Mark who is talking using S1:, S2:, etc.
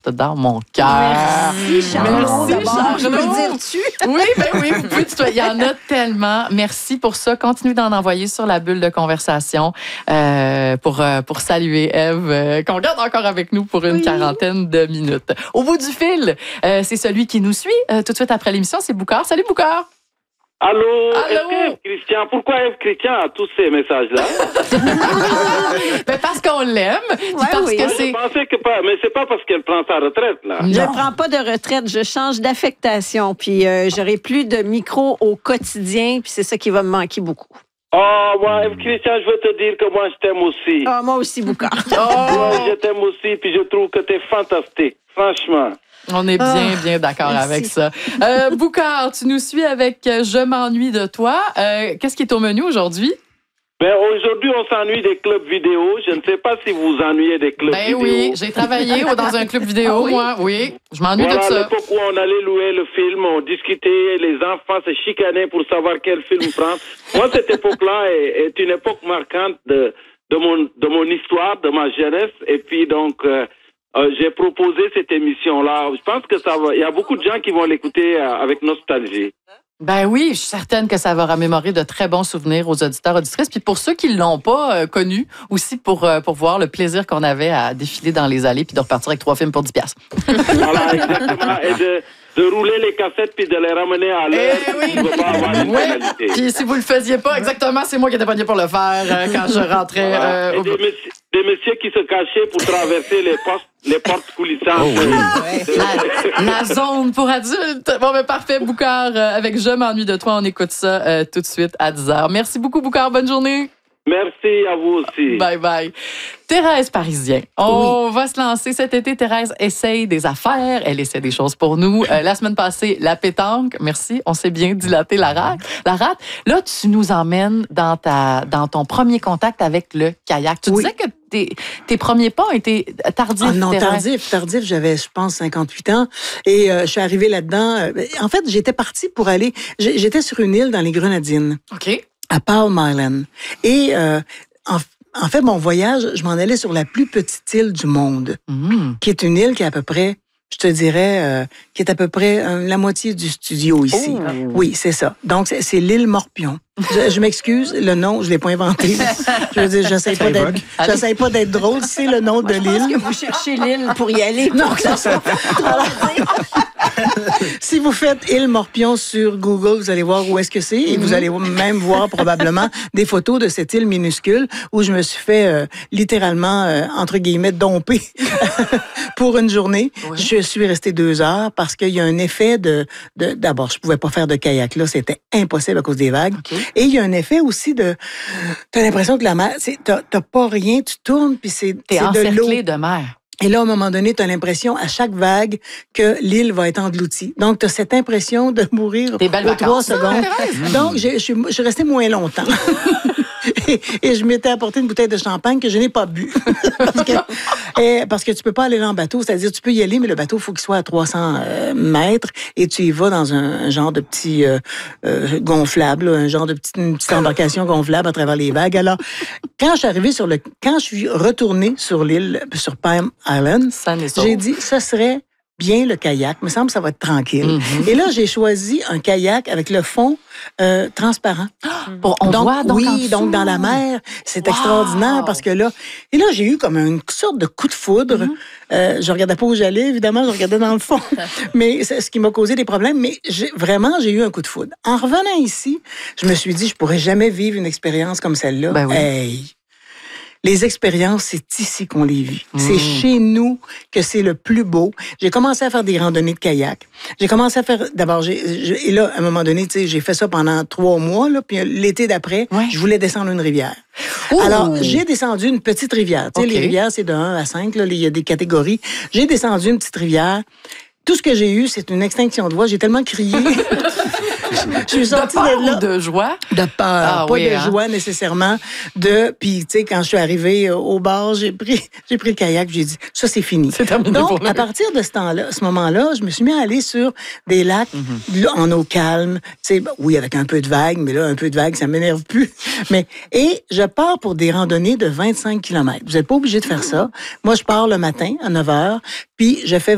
S1: dans mon cœur.
S2: Merci, Charlot.
S1: Merci,
S2: D'abord, je peux
S1: Charlot.
S2: le dire tu.
S1: Oui, vous pouvez tutoyer. Il y en a tellement. Merci pour ça. Continuez d'en envoyer sur la bulle de conversation pour saluer Ève, qu'on garde encore avec nous pour une quarantaine de minutes. Au bout du fil, c'est celui qui nous suit tout de suite après l'émission, c'est Boucard. Salut, Boucard.
S3: Allô?
S1: Allô?
S3: Est-ce que Ève Christian, pourquoi Ève Christian a tous ces messages-là?
S1: Parce qu'on l'aime, puis parce que c'est...
S3: Je pensais que pas, mais c'est pas parce qu'elle prend sa retraite, là.
S2: Je ne prends pas de retraite, je change d'affectation, puis j'aurai plus de micro au quotidien, puis c'est ça qui va me manquer beaucoup.
S3: Oh, moi, Ève Christian, je veux te dire que moi, je t'aime aussi.
S2: Ah, moi aussi, Boucard.
S3: Moi, je t'aime aussi, puis je trouve que t'es fantastique, franchement.
S1: On est bien d'accord avec ça. Boucard, tu nous suis avec Je m'ennuie de toi. Qu'est-ce qui est au menu aujourd'hui?
S3: Ben, aujourd'hui, on s'ennuie des clubs vidéo. Je ne sais pas si vous vous ennuyez des clubs vidéo.
S1: Ben oui, j'ai travaillé dans un club vidéo, moi. Oui, je m'ennuie de
S3: Voilà,
S1: ça.
S3: à l'époque où on allait louer le film, on discutait, les enfants se chicanaient pour savoir quel film prendre. Moi, cette époque-là est une époque marquante de mon histoire, de ma jeunesse. Et puis, donc, j'ai proposé cette émission-là. Je pense que il y a beaucoup de gens qui vont l'écouter avec nostalgie.
S1: Ben oui, je suis certaine que ça va remémorer de très bons souvenirs aux auditeurs, auditrices. Puis pour ceux qui ne l'ont pas connu, aussi pour voir le plaisir qu'on avait à défiler dans les allées puis de repartir avec 3 films pour 10$.
S3: Voilà, exactement. Et de rouler les cassettes puis de les ramener à l'heure.
S1: Oui.
S3: Pour pas avoir une pénalité.
S1: Puis si vous le faisiez pas, exactement, c'est moi qui étais pogné pour le faire quand je rentrais.
S3: Voilà. Et des messieurs qui se cachaient pour traverser les portes coulissantes.
S1: La zone pour adultes. Bon, ben parfait, Boucard. Avec Je m'ennuie de toi, on écoute ça tout de suite à 10h. Merci beaucoup, Boucard. Bonne journée.
S3: Merci à vous aussi.
S1: Bye bye. Thérèse Parisien. On va se lancer cet été. Thérèse essaye des affaires. Elle essaie des choses pour nous. La semaine passée, la pétanque. Merci. On s'est bien dilaté la rate. Là, tu nous emmènes dans ton premier contact avec le kayak. Tu disais que tes premiers pas ont été tardifs.
S4: Ah non, tardif. J'avais, je pense, 58 ans. Et je suis arrivée là-dedans. En fait, j'étais partie pour aller... J'étais sur une île dans les Grenadines.
S1: OK.
S4: À Palm Island. Et en fait, mon voyage, je m'en allais sur la plus petite île du monde, qui est une île qui est à peu près, je te dirais, qui est à peu près la moitié du studio ici. Oh. Oui, c'est ça. Donc, c'est l'île Morpion. Je m'excuse, le nom, je l'ai pas inventé. Je veux dire, j'essaie pas d'être drôle. C'est le nom de l'île.
S2: Je pense que vous cherchez l'île pour y aller.
S4: Non, ça soit si vous faites île Morpion sur Google, vous allez voir où est-ce que c'est et vous allez même voir probablement des photos de cette île minuscule où je me suis fait littéralement, entre guillemets, domper pour une journée. Ouais. Je suis restée 2 heures parce qu'il y a un effet d'abord, je pouvais pas faire de kayak là, c'était impossible à cause des vagues. Okay. Et il y a un effet aussi t'as l'impression que la mer, t'as pas rien, tu tournes puis c'est de l'eau.
S1: De mer.
S4: Et là, à un moment donné, tu as l'impression, à chaque vague, que l'île va être engloutie. Donc, tu as cette impression de mourir aux 3 secondes. Donc, je suis restée moins longtemps. Et je m'étais apporté une bouteille de champagne que je n'ai pas bu. parce que tu peux pas aller là en bateau. C'est-à-dire, tu peux y aller, mais le bateau, il faut qu'il soit à 300 mètres et tu y vas dans un genre de petit gonflable, un genre de une petite embarcation gonflable à travers les vagues. Alors, quand je suis retournée sur l'île, sur Palm Island, j'ai dit, ce serait bien le kayak. Il me semble que ça va être tranquille. Mm-hmm. Et là, j'ai choisi un kayak avec le fond transparent.
S1: On voit donc
S4: oui, donc dans la mer, c'est extraordinaire parce que là, j'ai eu comme une sorte de coup de foudre. Je regardais pas où j'allais, évidemment, je regardais dans le fond. Mais c'est ce qui m'a causé des problèmes. Mais j'ai eu un coup de foudre. En revenant ici, je me suis dit, je pourrais jamais vivre une expérience comme celle-là.
S1: Ben oui.
S4: Hey! Les expériences, c'est ici qu'on les vit. C'est chez nous que c'est le plus beau. J'ai commencé à faire des randonnées de kayak. J'ai commencé à faire... D'abord, et là, à un moment donné, tu sais, j'ai fait ça pendant 3 mois, là, puis l'été d'après, je voulais descendre une rivière. Ouh. Alors, j'ai descendu une petite rivière. Tu sais, les rivières, c'est de 1 à 5, là, il y a des catégories. J'ai descendu une petite rivière. Tout ce que j'ai eu, c'est une extinction de voix. J'ai tellement crié. Je suis sortie
S1: de là. De joie?
S4: De peur. Pas de joie nécessairement. Puis, tu sais, quand je suis arrivée au bar, j'ai pris le kayak, j'ai dit, ça, c'est fini.
S1: C'est terminé.
S4: Donc, à partir de ce moment-là, je me suis mis à aller sur des lacs en eau calme. Tu sais, oui, avec un peu de vagues, mais là, un peu de vagues, ça m'énerve plus. Et je pars pour des randonnées de 25 km. Vous n'êtes pas obligé de faire ça. Moi, je pars le matin à 9h, puis je fais